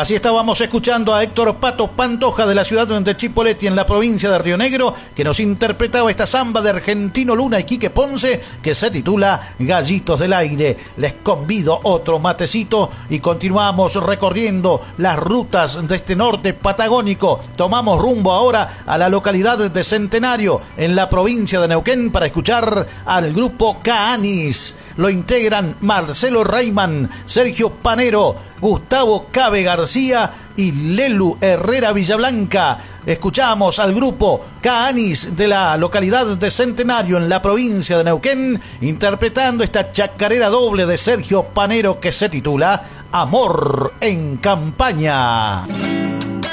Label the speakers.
Speaker 1: Así estábamos escuchando a Héctor Pato Pantoja de la ciudad de Chipoleti en la provincia de Río Negro, que nos interpretaba esta samba de Argentino Luna y Quique Ponce que se titula Gallitos del Aire. Les convido otro matecito y continuamos recorriendo las rutas de este norte patagónico. Tomamos rumbo ahora a la localidad de Centenario en la provincia de Neuquén para escuchar al grupo Caanis. Lo integran Marcelo Reiman, Sergio Panero, Gustavo Cabe García y Lelu Herrera Villablanca. Escuchamos al grupo Caanis de la localidad de Centenario en la provincia de Neuquén interpretando esta chacarera doble de Sergio Panero que se titula Amor en Campaña.